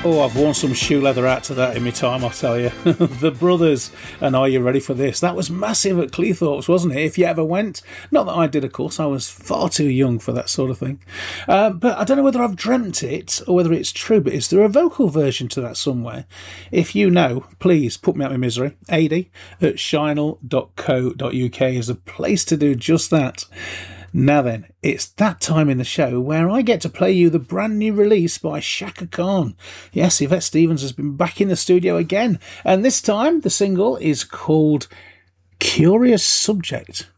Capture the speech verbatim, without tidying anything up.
Oh, I've worn some shoe leather out to that in my time, I'll tell you. The Brothers, and Are You Ready for This? That was massive at Cleethorpes, wasn't it? If you ever went. Not that I did, of course. I was far too young for that sort of thing. Uh, but I don't know whether I've dreamt it or whether it's true, but is there a vocal version to that somewhere? If you know, please put me out of my misery. Adi at shinel dot co dot uk is a place to do just that. Now then, it's that time in the show where I get to play you the brand new release by Chaka Khan. Yes, Yvette Stevens has been back in the studio again, and this time the single is called Curious Subject.